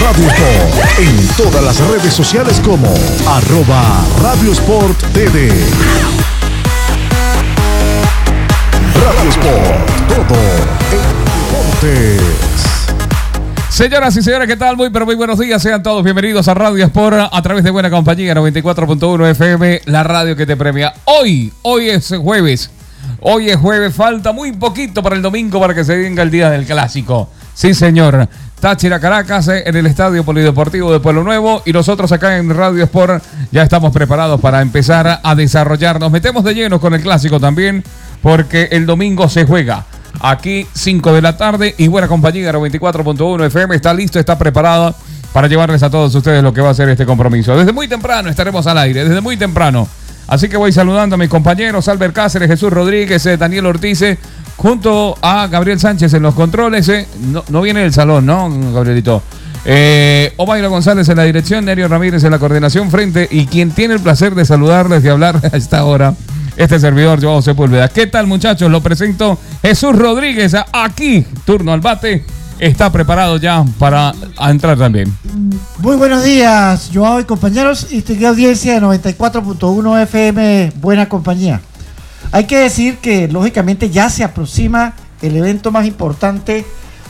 Radio Sport en todas las redes sociales como @RadioSportTV. Radio Sport, todo en deportes. Señoras y señores, ¿qué tal? Muy buenos días. Sean todos bienvenidos a Radio Sport a través de Buena Compañía 94.1 FM, la radio que te premia. Hoy es jueves. Hoy es jueves, falta muy poquito para el domingo para que se venga el día del clásico. Sí, señor. Táchira Caracas en el Estadio Polideportivo de Pueblo Nuevo, y nosotros acá en Radio Sport ya estamos preparados para empezar a desarrollar. Nos metemos de lleno con el clásico también, porque el domingo se juega. Aquí 5 de la tarde y Buena Compañía 94.1 FM está listo, está preparado para llevarles a todos ustedes lo que va a ser este compromiso. Desde muy temprano estaremos al aire, desde muy temprano. Así que voy saludando a mis compañeros, Albert Cáceres, Jesús Rodríguez, Daniel Ortiz, junto a Gabriel Sánchez en los controles. No viene del salón, ¿no, Gabrielito? Omairo González en la dirección, Nerio Ramírez en la coordinación frente, y quien tiene el placer de saludarles y hablar a esta hora, este servidor, Joao Sepúlveda. ¿Qué tal, muchachos? Lo presento, Jesús Rodríguez, aquí, turno al bate. Está preparado ya para entrar también. Muy buenos días, Joao y compañeros, y audiencia de 94.1 FM, Buena Compañía. Hay que decir que, lógicamente, ya se aproxima el evento más importante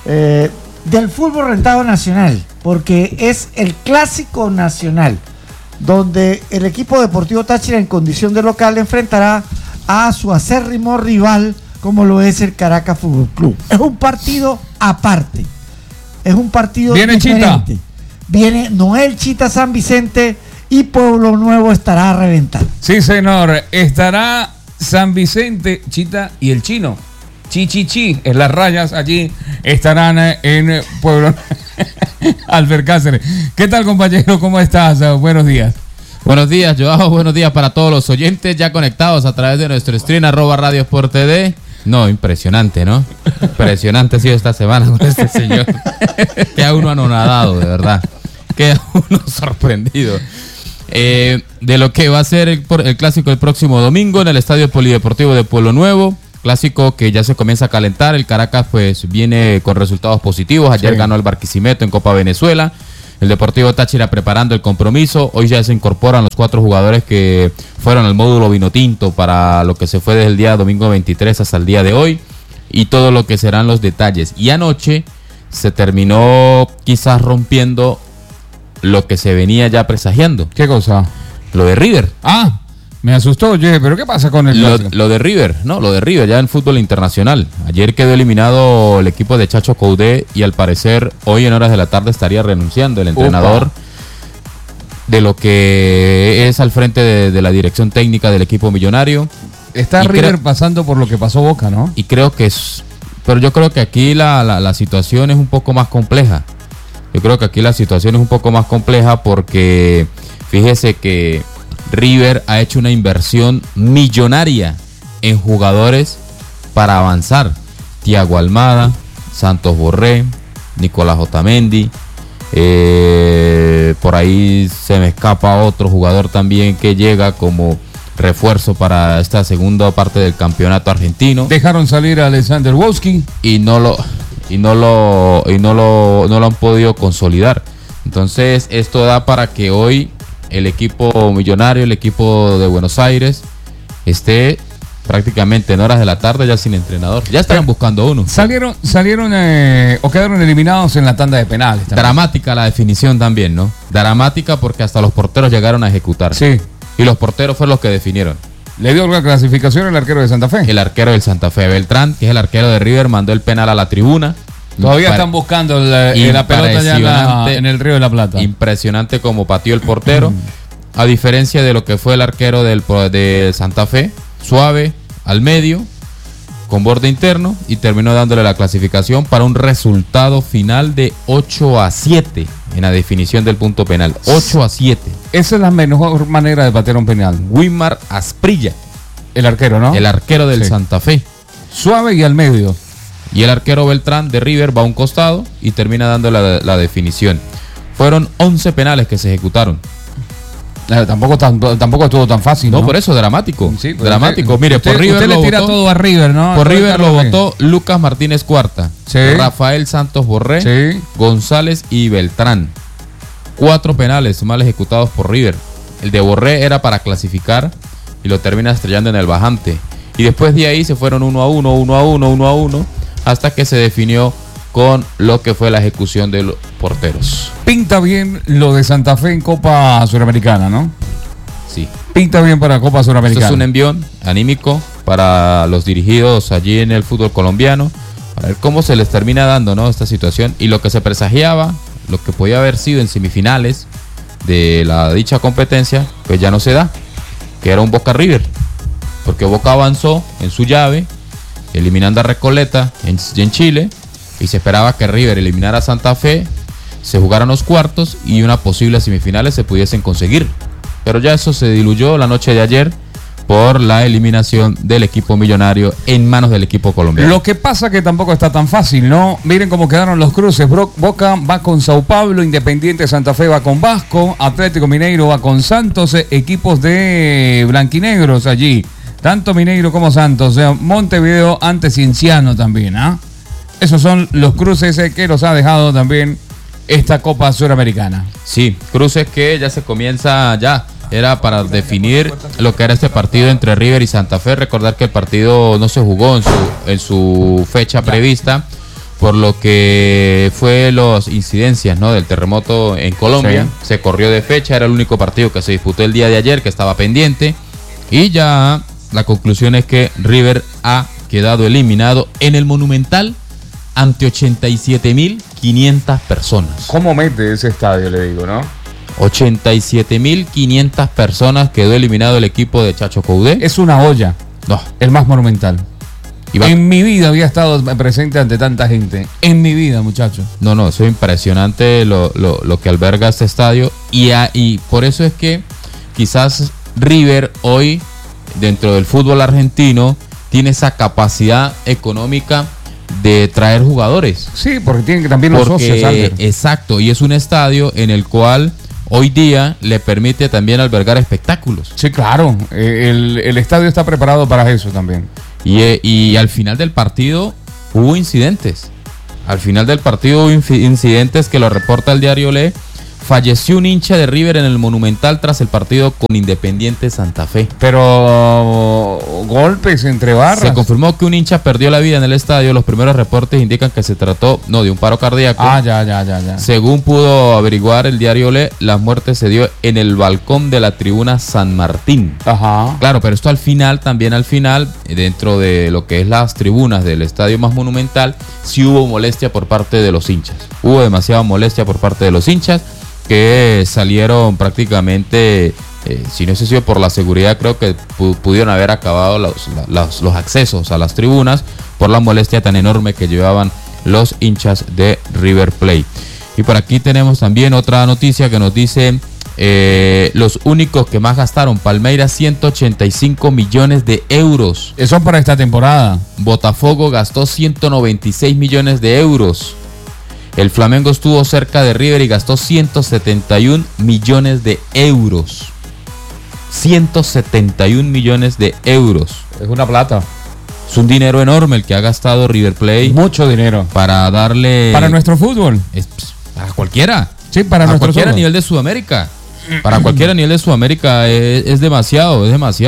del fútbol rentado nacional, porque es el Clásico Nacional, donde el equipo Deportivo Táchira, en condición de local, enfrentará a su acérrimo rival, como lo es el Caracas Fútbol Club. Es un partido aparte, es un partido diferente. Viene Noel Chita San Vicente, y Pueblo Nuevo estará a reventar. Sí, señor, estará San Vicente, Chita y el Chino. Chi, en las rayas allí estarán en Pueblo. Albert Cáceres. ¿Qué tal, compañero? ¿Cómo estás? Buenos días. Buenos días, Joao. Buenos días para todos los oyentes ya conectados a través de nuestro stream @RadioSportTV. No, impresionante, ¿no? Impresionante ha sido esta semana con este señor. Queda uno anonadado, de verdad. Queda uno sorprendido. De lo que va a ser el clásico el próximo domingo en el Estadio Polideportivo de Pueblo Nuevo. Clásico que ya se comienza a calentar. El Caracas pues viene con resultados positivos. Ayer ganó el Barquisimeto en Copa Venezuela. El Deportivo Táchira preparando el compromiso. Hoy ya se incorporan los 4 jugadores que fueron al módulo Vinotinto para lo que se fue desde el día domingo 23 hasta el día de hoy, y todo lo que serán los detalles. Y anoche se terminó quizás rompiendo lo que se venía ya presagiando. ¿Qué cosa? Lo de River. Me asustó, oye, pero ¿qué pasa con el lo de River, ¿no? Lo de River ya en fútbol internacional. Ayer quedó eliminado el equipo de Chacho Coudet, y al parecer hoy en horas de la tarde estaría renunciando el entrenador de lo que es al frente de la dirección técnica del equipo millonario. Está River pasando por lo que pasó Boca, ¿no? Y creo que pero yo creo que aquí la situación es un poco más compleja. Porque fíjese que River ha hecho una inversión millonaria en jugadores para avanzar. Thiago Almada, Santos Borré, Nicolás Otamendi, por ahí se me escapa otro jugador también que llega como refuerzo para esta segunda parte del campeonato argentino. Dejaron salir a Alexander Wowski y no lo han podido consolidar. Entonces esto da para que hoy el equipo millonario, el equipo de Buenos Aires, esté prácticamente en horas de la tarde ya sin entrenador. Ya estarán buscando uno. Salieron o quedaron eliminados en la tanda de penales también. Dramática la definición también, ¿no? Dramática porque hasta los porteros llegaron a ejecutar. Sí. Y los porteros fueron los que definieron. ¿Le dio la clasificación el arquero de Santa Fe? El arquero del Santa Fe, Beltrán, que es el arquero de River, mandó el penal a la tribuna. Todavía están buscando la pelota ya en el Río de la Plata. Impresionante como pateó el portero. A diferencia de lo que fue el arquero de Santa Fe, suave, al medio, con borde interno, y terminó dándole la clasificación para un resultado final de 8-7 en la definición del punto penal. 8-7. Esa es la mejor manera de patear un penal. Wilmar Asprilla, el arquero, ¿no? El arquero del Santa Fe. Suave y al medio. Y el arquero Beltrán de River va a un costado y termina dando la definición. Fueron 11 penales que se ejecutaron. Tampoco estuvo tan fácil, ¿no? No, por eso, dramático. Sí, dramático. Mire, por River usted le tira todo a River, ¿no? Por River lo votó Lucas Martínez Cuarta, sí, Rafael Santos Borré, sí, González y Beltrán. 4 penales mal ejecutados por River. El de Borré era para clasificar y lo termina estrellando en el bajante. Y después de ahí se fueron 1-1, hasta que se definió con lo que fue la ejecución de los porteros. Pinta bien lo de Santa Fe en Copa Suramericana, ¿no? Sí. Pinta bien para Copa Suramericana. Esto es un envión anímico para los dirigidos allí en el fútbol colombiano, para ver cómo se les termina dando, ¿no?, esta situación. Y lo que se presagiaba, lo que podía haber sido en semifinales de la dicha competencia, pues ya no se da, que era un Boca River, porque Boca avanzó en su llave, eliminando a Recoleta en Chile, y se esperaba que River eliminara a Santa Fe, se jugaran los cuartos y unas posibles semifinales se pudiesen conseguir. Pero ya eso se diluyó la noche de ayer por la eliminación del equipo millonario en manos del equipo colombiano. Lo que pasa que tampoco está tan fácil, ¿no? Miren cómo quedaron los cruces. Boca va con Sao Paulo, Independiente Santa Fe va con Vasco, Atlético Mineiro va con Santos, equipos de blanquinegros allí, tanto Mineiro como Santos, Montevideo ante Cienciano también, ¿ah? Esos son los cruces que los ha dejado también esta Copa Suramericana. Sí, cruces que ya se comienza ya. Era para definir lo que era este partido entre River y Santa Fe. Recordar que el partido no se jugó en su fecha prevista, por lo que fue las incidencias, ¿no?, del terremoto en Colombia. Sí. Se corrió de fecha, era el único partido que se disputó el día de ayer, que estaba pendiente. Y ya la conclusión es que River ha quedado eliminado en el Monumental ante 87.500 personas. ¿Cómo mete ese estadio, le digo, no? 87.500 personas, quedó eliminado el equipo de Chacho Coudet. Es una olla. No. El más monumental. En mi vida había estado presente ante tanta gente. En mi vida, muchachos. No, eso es impresionante lo que alberga este estadio. Y por eso es que quizás River hoy, dentro del fútbol argentino, tiene esa capacidad económica de traer jugadores. Sí, porque tienen también los socios, Albert. Exacto, y es un estadio en el cual hoy día le permite también albergar espectáculos. Sí, claro, el estadio está preparado para eso también. Y al final del partido hubo incidentes. Al final del partido hubo incidentes que lo reporta el diario Le. Falleció un hincha de River en el Monumental tras el partido con Independiente Santa Fe. Pero golpes entre barras. Se confirmó que un hincha perdió la vida en el estadio. Los primeros reportes indican que se trató, de un paro cardíaco. Ya. Según pudo averiguar el diario Le, la muerte se dio en el balcón de la tribuna San Martín. Ajá. Claro, pero esto al final, dentro de lo que es las tribunas del estadio más monumental, sí hubo molestia por parte de los hinchas. Hubo demasiada molestia por parte de los hinchas, que salieron prácticamente, si no sé si por la seguridad, creo que pudieron haber acabado los accesos a las tribunas por la molestia tan enorme que llevaban los hinchas de River Plate. Y por aquí tenemos también otra noticia que nos dice los únicos que más gastaron: Palmeiras, 185 millones de euros. Eso para esta temporada. Botafogo gastó 196 millones de euros. El Flamengo estuvo cerca de River y gastó 171 millones de euros. 171 millones de euros. Es una plata. Es un dinero enorme el que ha gastado River Plate. Mucho dinero. Para darle... Para nuestro fútbol. Para cualquiera. Sí, para nuestro cualquiera fútbol. A nivel de Sudamérica. Para cualquiera a nivel de Sudamérica es demasiado.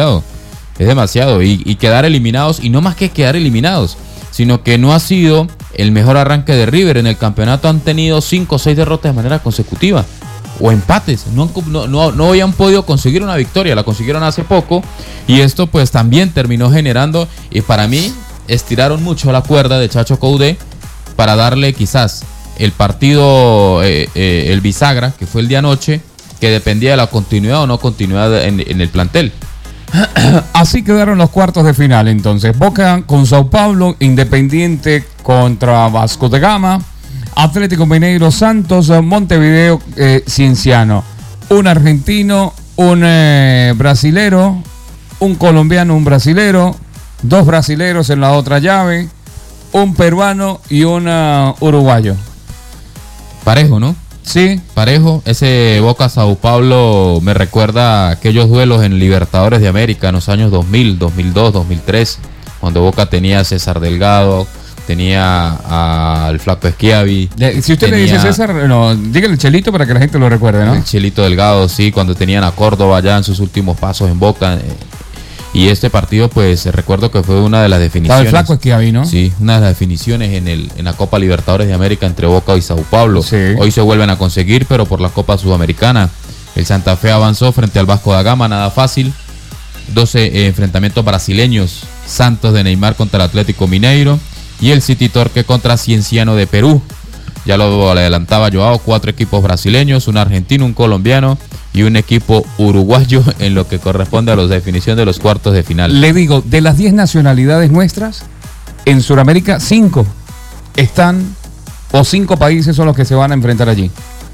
Y quedar eliminados, y no más que quedar eliminados, sino que no ha sido el mejor arranque de River. En el campeonato han tenido 5 o 6 derrotas de manera consecutiva, o empates. No habían podido conseguir una victoria, la consiguieron hace poco, y esto pues también terminó generando, y para mí estiraron mucho la cuerda de Chacho Coudet para darle quizás el partido, el bisagra, que fue el de anoche, que dependía de la continuidad o no continuidad en el plantel. Así quedaron los cuartos de final entonces. Boca con Sao Paulo, Independiente contra Vasco da Gama, Atlético Mineiro, Santos, Montevideo, Cienciano. Un argentino, un brasilero, un colombiano, un brasilero, 2 brasileros en la otra llave, un peruano y un uruguayo. Parejo, ¿no? Sí. Parejo. Ese Boca Sao Paulo me recuerda a aquellos duelos en Libertadores de América en los años 2000, 2002, 2003, cuando Boca tenía a César Delgado, tenía al Flaco Schiavi. Si usted le dice César, no, dígale el Chelito para que la gente lo recuerde, ¿no? El Chelito Delgado, sí, cuando tenían a Córdoba ya en sus últimos pasos en Boca. Y este partido, pues recuerdo que fue una de las definiciones. Estaba el Flaco Schiavi, ¿no? Sí, una de las definiciones en la Copa Libertadores de América entre Boca y Sao Paulo. Sí. Hoy se vuelven a conseguir, pero por la Copa Sudamericana. El Santa Fe avanzó frente al Vasco da Gama, nada fácil. 12 enfrentamientos brasileños. Santos de Neymar contra el Atlético Mineiro. Y el City Torque contra Cienciano de Perú. Ya lo adelantaba Joao, 4 equipos brasileños, un argentino, un colombiano y un equipo uruguayo en lo que corresponde a la definición de los cuartos de final. Le digo, de las 10 nacionalidades nuestras, en Sudamérica 5 están, o 5 países son los que se van a enfrentar allí.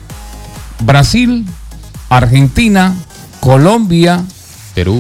Brasil, Argentina, Colombia, Perú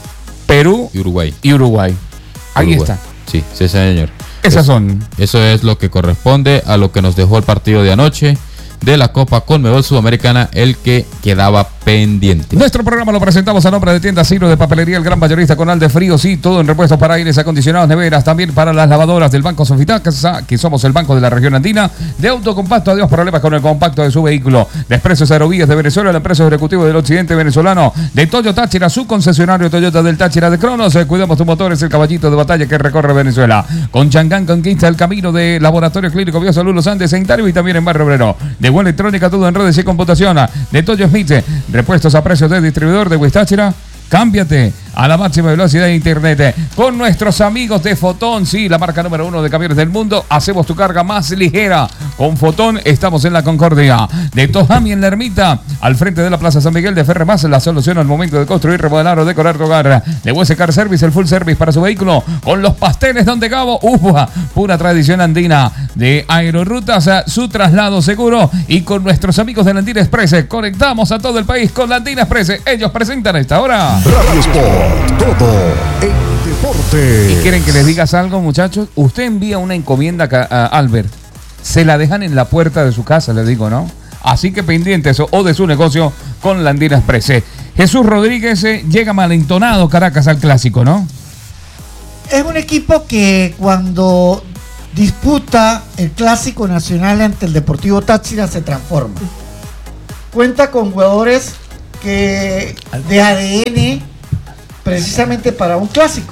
y Uruguay. Ahí está. Sí, sí, señor. Esas son. Eso es lo que corresponde a lo que nos dejó el partido de anoche de la Copa Conmebol Sudamericana, el que quedaba pendiente. Nuestro programa lo presentamos a nombre de Tienda Ciro de Papelería El Gran Mayorista con de frío, sí, todo en repuestos para aires acondicionados, neveras, también para las lavadoras del Banco Sofitasa, que somos el banco de la región andina, de autocompacto, adiós problemas con el compacto de su vehículo, de Expresos Aerovías de Venezuela, el empresario ejecutivo del occidente venezolano, de Toyo Táchira, su concesionario Toyota del Táchira de Cronos, cuidamos tu motor, es el caballito de batalla que recorre Venezuela. Con Changán conquista el camino de Laboratorio Clínico Biosalud Los Andes en Tario y también en Barrio Obrero. De Buena Electrónica, todo en redes y computación. De Toyo Smith, repuestos a precios de distribuidor de Huistáchira. Cámbiate a la máxima velocidad de internet con nuestros amigos de Fotón, sí, la marca número 1 de camiones del mundo. Hacemos tu carga más ligera con Fotón. Estamos en la Concordia. De Tojami en la Ermita, al frente de la Plaza San Miguel de Ferremás, la solución al momento de construir, remodelar o decorar tu hogar. De Huese Car Service, el full service para su vehículo, con los pasteles Don de Gabo, pura tradición andina. De Aerorutas, su traslado seguro, y con nuestros amigos de la Andina Express conectamos a todo el país con la Andina Express. Ellos presentan a esta hora Radio Sport, todo en deporte. ¿Y quieren que les digas algo, muchachos? Usted envía una encomienda a Albert, se la dejan en la puerta de su casa, le digo, ¿no? Así que pendientes o de su negocio con la Andina Express. Jesús Rodríguez llega malentonado Caracas al clásico, ¿no? Es un equipo que cuando disputa el clásico nacional ante el Deportivo Táchira se transforma. Cuenta con jugadores que de ADN precisamente para un clásico,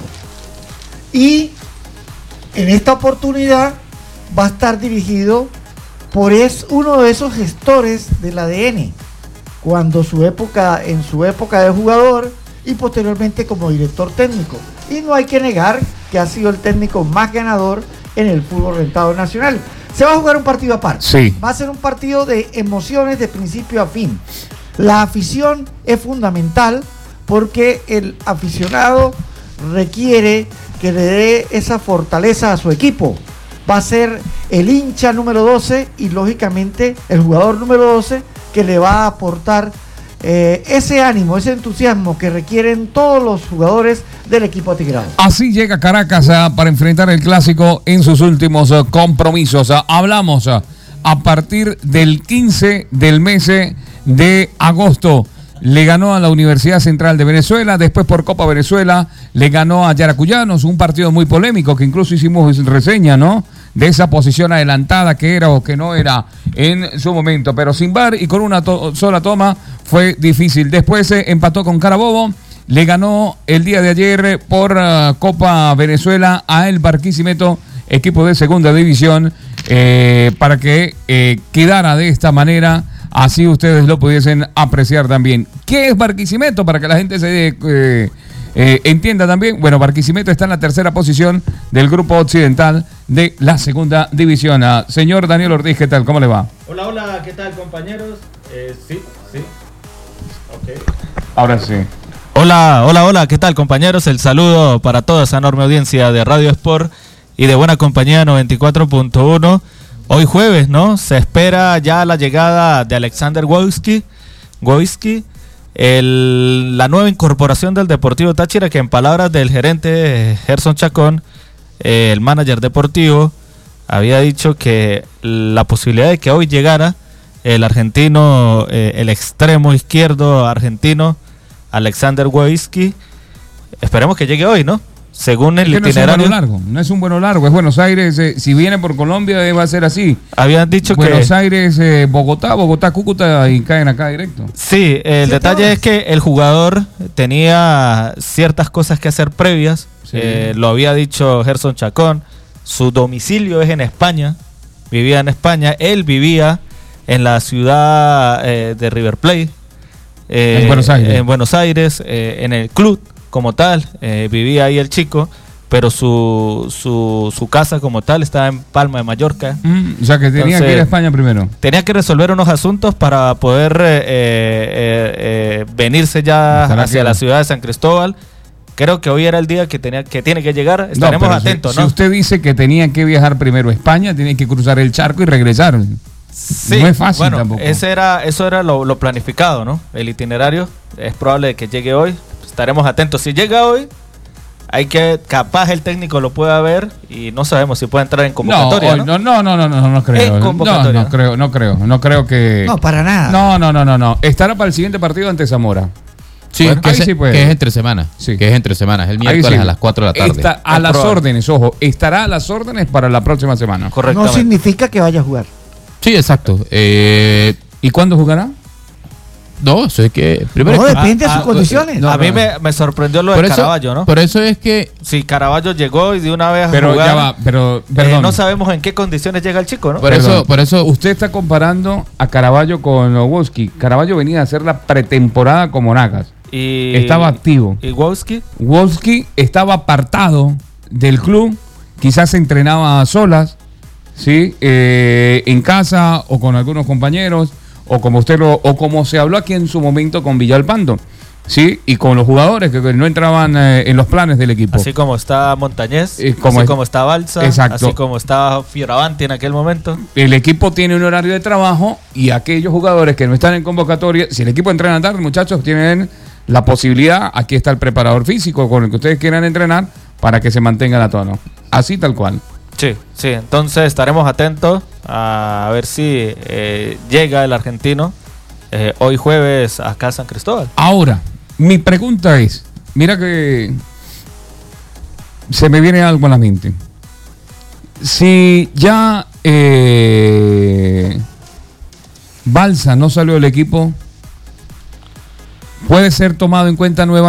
y en esta oportunidad va a estar dirigido por uno de esos gestores del ADN en su época de jugador y posteriormente como director técnico, y no hay que negar que ha sido el técnico más ganador en el fútbol rentado nacional. Se va a jugar un partido aparte, sí. Va a ser un partido de emociones de principio a fin. La afición es fundamental porque el aficionado requiere que le dé esa fortaleza a su equipo. Va a ser el hincha número 12 y lógicamente el jugador número 12 que le va a aportar ese ánimo, ese entusiasmo que requieren todos los jugadores del equipo atigrado. Así llega Caracas para enfrentar el clásico en sus últimos compromisos. Hablamos a partir del 15 del mes de agosto. Le ganó a la Universidad Central de Venezuela, después por Copa Venezuela le ganó a Yaracuyanos, un partido muy polémico que incluso hicimos reseña, ¿no? De esa posición adelantada que era o que no era en su momento, pero sin VAR y con una sola toma fue difícil. Después empató con Carabobo, le ganó el día de ayer por Copa Venezuela a el Barquisimeto, equipo de segunda división, para que quedara de esta manera. Así ustedes lo pudiesen apreciar también. ¿Qué es Barquisimeto? Para que la gente se entienda también. Bueno, Barquisimeto está en la tercera posición del grupo occidental de la segunda división. Señor Daniel Ortiz, ¿qué tal? ¿Cómo le va? Hola, hola, ¿qué tal, compañeros? Sí. Ok. Ahora sí. Hola, ¿qué tal, compañeros? El saludo para toda esa enorme audiencia de Radio Sport y de Buena Compañía 94.1. Hoy jueves, ¿no? Se espera ya la llegada de Alexander Wojski, la nueva incorporación del Deportivo Táchira, que en palabras del gerente Gerson Chacón, el manager deportivo, había dicho que la posibilidad de que hoy llegara el argentino, el extremo izquierdo argentino, Alexander Wojski, esperemos que llegue hoy, ¿no? según el Es que no es un itinerario, vuelo largo, no es un vuelo largo, es Buenos Aires, si viene por Colombia va a ser así. habían dicho Buenos que... Aires, Bogotá, Cúcuta y caen acá directo. Sí, el 7 detalle horas. es que el jugador tenía ciertas cosas que hacer previas. Sí. Lo había dicho Gerson Chacón. Su domicilio es en España. Vivía en España. Él vivía en la ciudad de River Plate. En Buenos Aires. En Buenos Aires, en el club como tal. Vivía ahí el chico. Pero su casa como tal estaba en Palma de Mallorca. O sea que tenía Entonces, que ir a España primero. Tenía que resolver unos asuntos para poder venirse ya Estará hacia claro. la ciudad de San Cristóbal. Creo que hoy era el día que tiene que llegar. Estaremos pero atentos, si ¿no? usted dice que tenía que viajar primero a España, tiene que cruzar el charco y regresar. Sí, no es fácil bueno, tampoco. eso era lo planificado, ¿no? El itinerario. Es probable que llegue hoy. Estaremos atentos. Si llega hoy, capaz el técnico lo pueda ver y no sabemos si puede entrar en convocatoria, ¿no? No creo. En convocatoria. No creo que. No, para nada. No. Estará para el siguiente partido ante Zamora. Sí, Bueno, que, ahí sí puede. que es entre semanas. Sí. Que es entre semanas. El Ahí miércoles sí. a las 4 de la tarde. Está a Es las probable. órdenes, ojo. Estará a las órdenes para la próxima semana. No Correctamente. significa que vaya a jugar. Sí, exacto. ¿Y cuándo jugará? No, eso es que... Primero No, que- depende de sus condiciones. no, a mí me sorprendió lo por de eso, Caraballo, ¿no? Por eso es que... Si Caraballo llegó y de una vez a Pero jugar, ya va, perdón. no sabemos en qué condiciones llega el chico, ¿no? Por eso Usted está comparando a Caraballo con Woski. Caraballo venía a hacer la pretemporada con Monagas. Y Estaba activo. ¿Y Wowski? Wolski estaba apartado del club, quizás se entrenaba a solas, ¿sí? En casa o con algunos compañeros, o como se habló aquí en su momento con Villalpando, ¿sí? Y con los jugadores que no entraban en los planes del equipo. Así como está Montañez, como así es- como está Balsa, Exacto. así como está Fioravanti en aquel momento. El equipo tiene un horario de trabajo y aquellos jugadores que no están en convocatoria, si el equipo entrena tarde, muchachos, tienen la posibilidad, aquí está el preparador físico con el que ustedes quieran entrenar para que se mantengan a tono. Así tal cual. Sí, entonces estaremos atentos a ver si llega el argentino hoy jueves acá a San Cristóbal. Ahora, mi pregunta es, mira que se me viene algo a la mente. Si ya Balsa no salió del equipo, ¿puede ser tomado en cuenta nuevamente?